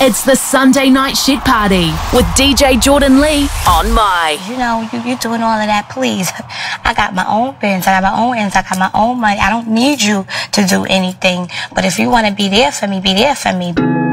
It's the Sunday Night Shit Party with DJ Jordan Lee on My. You know, you doing all of that, please. I got my own bins, I got my own ends, I got my own money. I don't need you to do anything. But if you want to be there for me, be there for me.